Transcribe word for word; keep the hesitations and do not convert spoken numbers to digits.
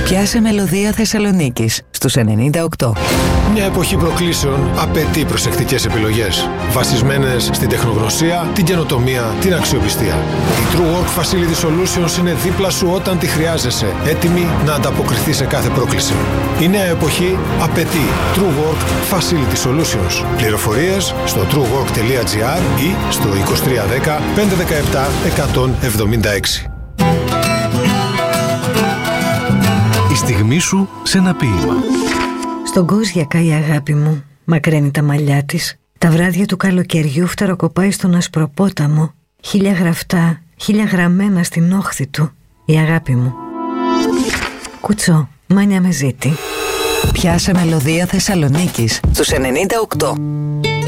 Πιάσε μελωδία Θεσσαλονίκης στους ενενήντα οκτώ. Μια εποχή προκλήσεων απαιτεί προσεκτικές επιλογές, βασισμένες στην τεχνογνωσία, την καινοτομία, την αξιοπιστία. Η True Work Facility Solutions είναι δίπλα σου όταν τη χρειάζεσαι, έτοιμη να ανταποκριθεί σε κάθε πρόκληση. Η νέα εποχή απαιτεί True Work Facility Solutions. Πληροφορίες στο true work τελεία gr ή στο είκοσι τρία δέκα πεντακόσια δεκαεπτά εκατόν εβδομήντα έξι. Η στιγμή σου σε ένα ποίημα. Στον Κόζιακα η αγάπη μου μακραίνει τα μαλλιά της. Τα βράδια του καλοκαιριού φτεροκοπάει στον Ασπροπόταμο. Χίλια γραφτά, χίλια γραμμένα στην όχθη του. Η αγάπη μου. Κουτσό, Μάνια Μεζίτη. Πιάσε μελωδία Θεσσαλονίκης στους ενενήντα οκτώ.